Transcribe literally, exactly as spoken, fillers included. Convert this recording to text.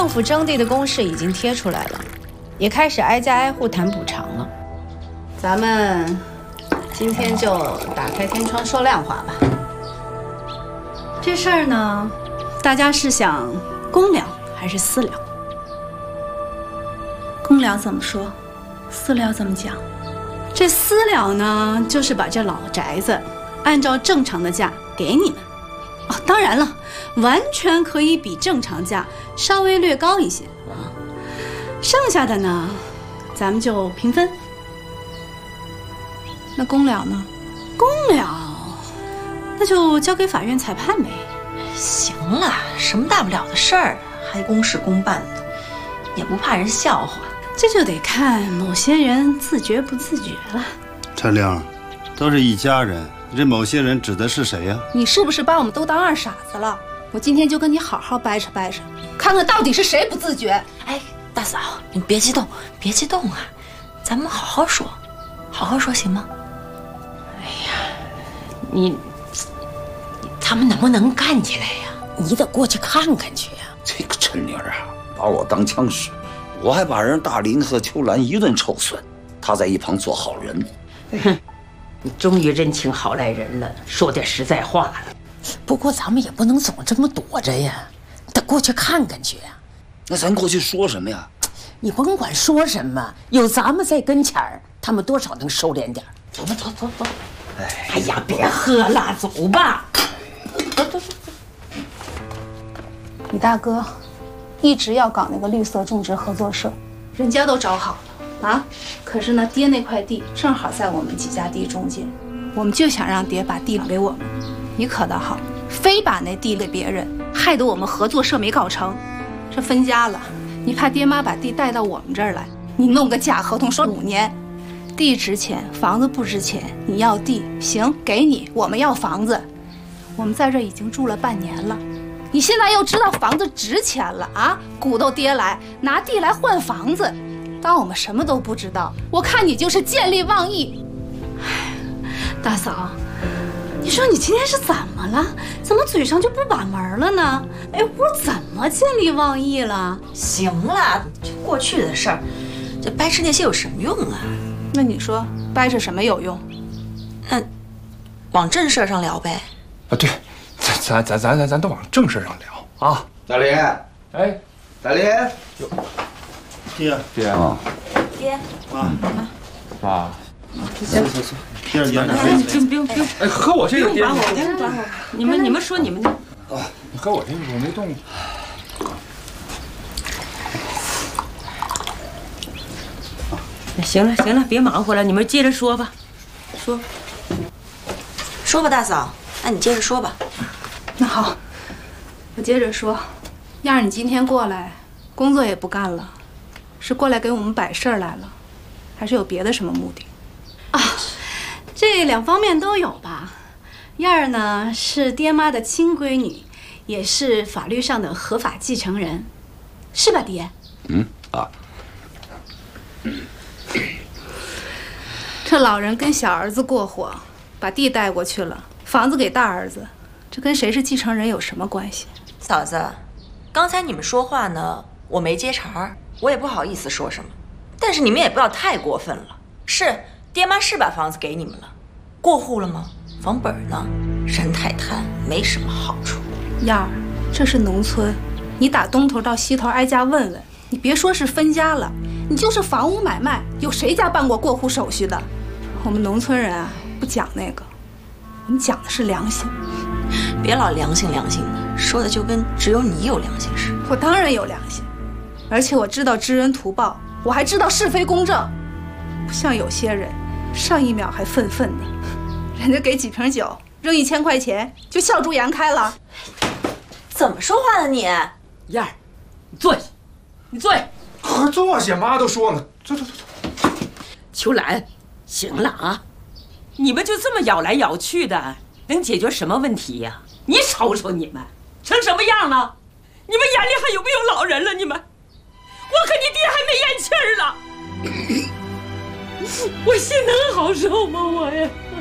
政府征地的公示已经贴出来了，也开始挨家挨户谈补偿了。咱们今天就打开天窗说亮话吧。这事儿呢，大家是想公了还是私了？ 公了怎么说，私了怎么讲？ 这私了呢，就是把这老宅子按照正常的价给你们。哦，当然了，完全可以比正常价稍微略高一些啊。剩下的呢，咱们就平分。 那公了呢？ 公了，那就交给法院裁判呗。 行了，什么大不了的事儿，还公事公办的，也不怕人笑话。 这就得看某些人自觉不自觉了。 陈玲，都是一家人，你这某些人指的是谁呀？ 你是不是把我们都当二傻子了？我今天就跟你好好掰扯掰扯，看看到底是谁不自觉。 哎，大嫂，你别激动，别激动啊，咱们好好说，好好说行吗？哎呀，你，他们能不能干起来呀？你得过去看看去呀。 这个陈玲啊，把我当枪使。我还把人大林和秋兰一顿臭损，他在一旁做好人。 哼，你终于认清好赖人了，说点实在话了。 不过咱们也不能总这么躲着呀，得过去看看去呀。 那咱过去说什么呀？ 你甭管说什么，有咱们在跟前儿，他们多少能收敛点。走吧，走走走。 哎，哎呀，别喝了，走吧。 走走走。 你大哥一直要搞那个绿色种植合作社，人家都找好了啊。可是呢，爹那块地正好在我们几家地中间，我们就想让爹把地给我们。你可倒好，非把那地给别人，害得我们合作社没搞成。这分家了，你怕爹妈把地带到我们这儿来，你弄个假合同说五年，地值钱，房子不值钱。你要地行，给你，我们要房子。我们在这已经住了半年了。你现在又知道房子值钱了啊？鼓捣爹来拿地来换房子，当我们什么都不知道。我看你就是见利忘义。哎，大嫂，你说你今天是怎么了？怎么嘴上就不把门了呢？哎，我怎么见利忘义了？ 行了，这过去的事儿，这掰扯那些有什么用啊？ 那你说掰扯什么有用？ 那往正事上聊呗。 啊，对。咱咱咱咱咱都往正事上聊啊！ 大林， 哎， 大林， 爹爹啊， 爹妈爸， 行行行，爹远点哎，不用不用不用， 哎，喝我这个爹， 不用管我，不用管我，你们你们说你们的。 啊，你喝我这个，我没动。 行了行了，别忙活了，你们接着说吧，说， 说吧，大嫂，那你接着说吧。 那好，我接着说。燕儿，你今天过来，工作也不干了，是过来给我们摆事儿来了，还是有别的什么目的？ 啊，这两方面都有吧。燕儿呢是爹妈的亲闺女，也是法律上的合法继承人，是吧，爹？ 嗯啊。 这老人跟小儿子过火，把地带过去了，房子给大儿子，这跟谁是继承人有什么关系？ 嫂子，刚才你们说话呢，我没接茬儿，我也不好意思说什么，但是你们也不要太过分了。是爹妈是把房子给你们了，过户了吗？房本呢？人太贪，没什么好处。 燕儿，这是农村，你打东头到西头挨家问问，你别说是分家了，你就是房屋买卖，有谁家办过过户手续的？我们农村人啊，不讲那个，我们讲的是良心。 别老良心良心的，说的就跟只有你有良心似的。 我当然有良心，而且我知道知恩图报，我还知道是非公正，不像有些人，上一秒还愤愤的，人家给几瓶酒，扔一千块钱就笑逐颜开了。 怎么说话呢你？ 燕儿，你坐下，你坐下。 快坐下，妈都说了，坐坐坐坐。 秋兰，行了啊，你们就这么咬来咬去的，能解决什么问题呀？你瞅瞅你们成什么样了？你们眼里还有没有老人了？你们，我可你爹还没咽气儿了，我心能好受吗？我呀。